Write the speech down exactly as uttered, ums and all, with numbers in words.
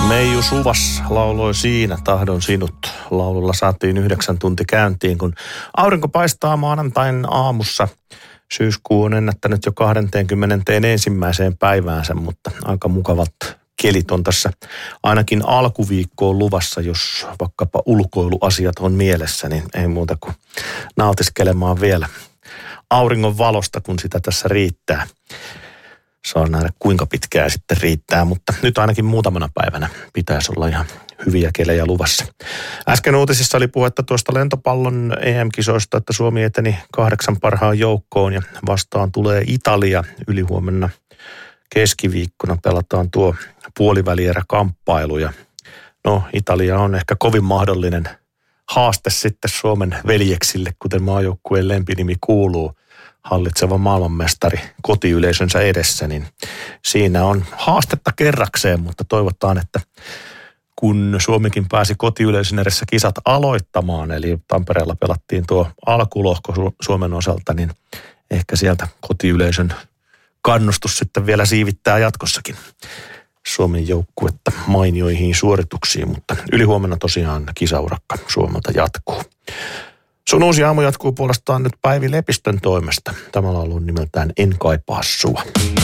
Meiju Suvas lauloi Siinä tahdon sinut. Laululla saatiin yhdeksän tunti käyntiin, kun aurinko paistaa maanantain aamussa. Syyskuu on ennättänyt jo kaksikymmentäyksi päiväänsä, mutta aika mukavat kelit on tässä ainakin alkuviikkoon luvassa, jos vaikkapa ulkoiluasiat on mielessä, niin ei muuta kuin nautiskelemaan vielä auringon valosta, kun sitä tässä riittää. Saa nähdä, kuinka pitkään sitten riittää, mutta nyt ainakin muutamana päivänä pitäisi olla ihan hyviä kelejä luvassa. Äsken uutisissa oli puhetta tuosta lentopallon E M-kisoista, että Suomi eteni kahdeksan parhaan joukkoon ja vastaan tulee Italia. Ylihuomenna keskiviikkona pelataan tuo puolivälierä-kamppailu ja no Italia on ehkä kovin mahdollinen haaste sitten Suomen veljeksille, kuten maajoukkueen lempinimi kuuluu. Hallitseva maailmanmestari kotiyleisönsä edessä, niin siinä on haastetta kerrakseen, mutta toivotaan, että kun Suomikin pääsi kotiyleisön edessä kisat aloittamaan, eli Tampereella pelattiin tuo alkulohko Suomen osalta, niin ehkä sieltä kotiyleisön kannustus sitten vielä siivittää jatkossakin Suomen joukkuetta mainioihin suorituksiin, mutta ylihuomenna tosiaan kisaurakka Suomelta jatkuu. Sun uusi aamu jatkuu puolestaan nyt Päivi Lepistön toimesta. Tämä laulu on nimeltään En kaipaa sua.